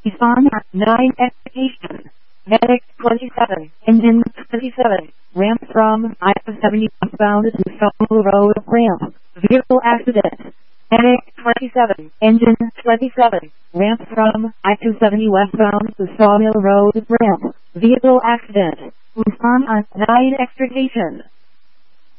Nissan 9 Expedition. Medic 27, engine 27, ramp from I-70 bound to Sawmill Road ramp, vehicle accident. Medic 27, engine 27, ramp from I-270 westbound to Sawmill Road ramp, vehicle accident. Nissan 9 Expedition.